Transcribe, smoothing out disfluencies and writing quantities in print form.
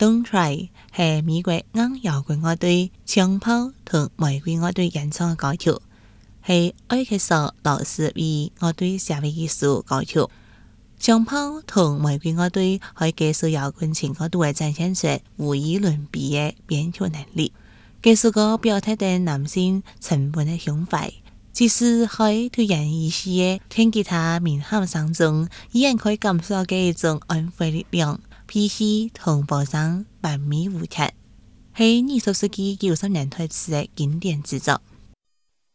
登出来是美国硬摇滚乐队枪炮同玫瑰乐队演唱的歌曲，是艾克索老师为乐队写的一首歌曲。枪炮同玫瑰乐队可以介绍摇滚情歌度的展现出无与伦比的编曲能力。这首歌表达的男性沉稳的胸怀，即使在突然一时的听吉他鸣喊声中，依然可以感受到一种安慰力量。脾气同步上完美无缺，是20世纪90年代初的经典之作。